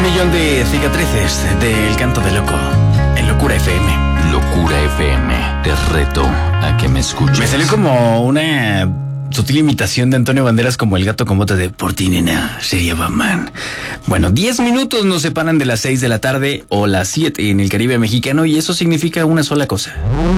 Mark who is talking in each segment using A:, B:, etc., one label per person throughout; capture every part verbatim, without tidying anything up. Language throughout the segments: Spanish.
A: millón de cicatrices del canto de loco en Locura F M.
B: Locura F M, te reto a que me escuches.
A: Me salió como una sutil imitación de Antonio Banderas, como el gato con botas de por ti, nena, sería Batman. Bueno, diez minutos nos separan de las seis de la tarde o las siete en el Caribe mexicano, y eso significa una sola cosa.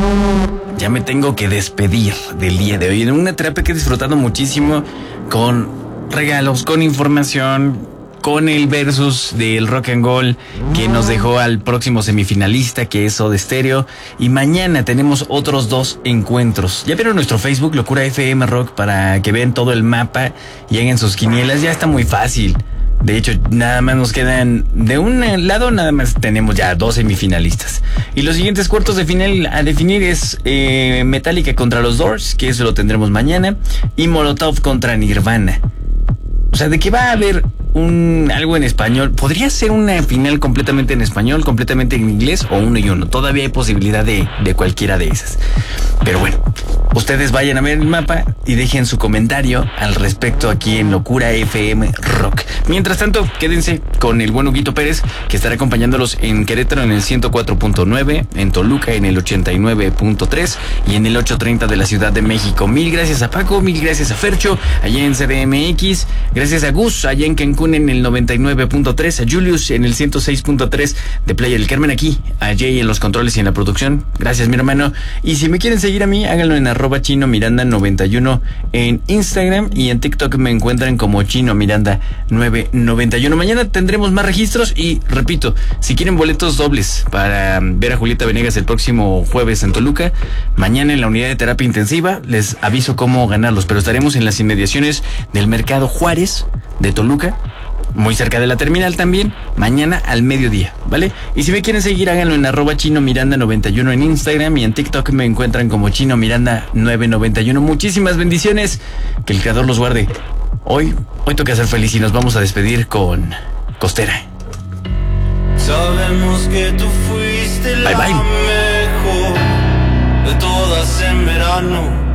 A: Ya me tengo que despedir del día de hoy en una terapia que he disfrutado muchísimo, con regalos, con información, con el versus del rock and roll que nos dejó al próximo semifinalista, que es Soda Stereo, y mañana tenemos otros dos encuentros. Ya vieron nuestro Facebook, Locura F M Rock, para que vean todo el mapa y hagan sus quinielas. Ya está muy fácil. De hecho, nada más nos quedan, de un lado nada más tenemos ya dos semifinalistas. Y los siguientes cuartos de final a definir es eh, Metallica contra los Doors, que eso lo tendremos mañana, y Molotov contra Nirvana. O sea, de que va a haber un algo en español. Podría ser una final completamente en español, completamente en inglés, o uno y uno. Todavía hay posibilidad de, de cualquiera de esas. Pero bueno, ustedes vayan a ver el mapa y dejen su comentario al respecto aquí en Locura F M Rock. Mientras tanto, quédense con el buen Huguito Pérez, que estará acompañándolos en Querétaro en el ciento cuatro punto nueve, en Toluca en el ochenta y nueve punto tres y en el ochocientos treinta de la Ciudad de México. Mil gracias a Paco, mil gracias a Fercho allá en C D M X, gracias a Gus allá en Cancún en el noventa y nueve punto tres, a Julius en el ciento seis punto tres de Playa del Carmen, aquí, a Jay en los controles y en la producción. Gracias, mi hermano. Y si me quieren seguir a mí, háganlo en arroba Chino Miranda noventa y uno en Instagram, y en TikTok me encuentran como Chino Miranda nueve noventa y uno. Mañana tendremos más registros y, repito, si quieren boletos dobles para ver a Julieta Venegas el próximo jueves en Toluca, mañana en la unidad de terapia intensiva les aviso cómo ganarlos, pero estaremos en las inmediaciones del Mercado Juárez de Toluca, muy cerca de la terminal también, mañana al mediodía, ¿vale? Y si me quieren seguir, háganlo en arroba Chino Miranda noventa y uno en Instagram, y en TikTok me encuentran como Chino Miranda nueve noventa y uno. Muchísimas bendiciones, que el Creador los guarde. Hoy, hoy toca ser feliz y nos vamos a despedir con Costera.
C: Sabemos que tú fuiste la
A: bye, bye.
C: mejor de todas en verano.